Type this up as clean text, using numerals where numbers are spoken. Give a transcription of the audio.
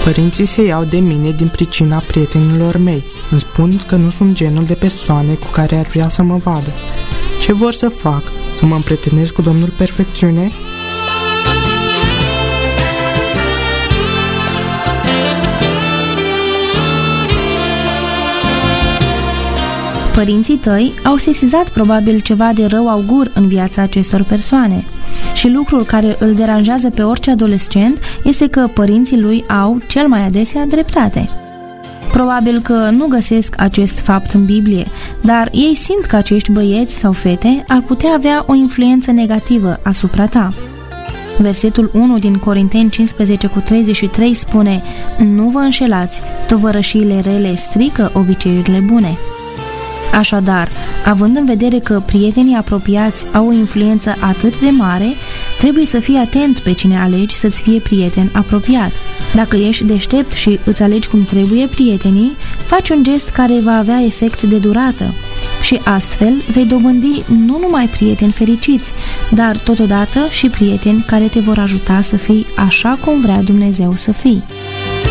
Părinții se iau de mine din pricina prietenilor mei. Îmi spun că nu sunt genul de persoane cu care ar vrea să mă vadă. Ce vor să fac? Să mă împrietenesc cu Domnul Perfecțiune? Părinții tăi au sesizat probabil ceva de rău augur în viața acestor persoane. Și lucrul care îl deranjează pe orice adolescent este că părinții lui au, cel mai adesea, dreptate. Probabil că nu găsesc acest fapt în Biblie, dar ei simt că acești băieți sau fete ar putea avea o influență negativă asupra ta. Versetul 1 din Corinteni 15:33 spune: nu vă înșelați, tovărășiile rele strică obiceiurile bune. Așadar, având în vedere că prietenii apropiați au o influență atât de mare, trebuie să fii atent pe cine alegi să-ți fie prieten apropiat. Dacă ești deștept și îți alegi cum trebuie prietenii, faci un gest care va avea efect de durată și astfel vei dobândi nu numai prieteni fericiți, dar totodată și prieteni care te vor ajuta să fii așa cum vrea Dumnezeu să fii.